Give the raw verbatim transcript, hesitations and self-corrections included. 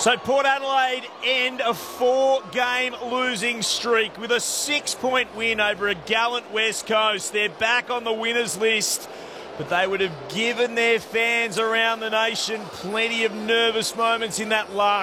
So Port Adelaide end a four-game losing streak with a six-point win over a gallant West Coast. They're back on the winners list, but they would have given their fans around the nation plenty of nervous moments in that last